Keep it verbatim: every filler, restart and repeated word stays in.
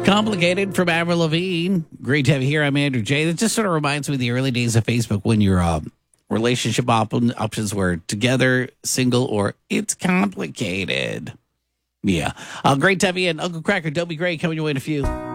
Complicated from Avril Lavigne. Great to have you here. I'm Andrew J. That just sort of reminds me of the early days of Facebook when your uh, relationship op- options were together, single, or it's complicated. Yeah. Uh, great to have you in. Uncle Cracker, Dobie Gray coming your way in a few.